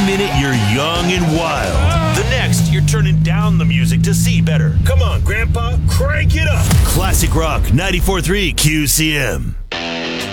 One minute you're young and wild. The next, you're turning down the music to see better. Come on, Grandpa, crank it up. Classic Rock 94.3 QCM.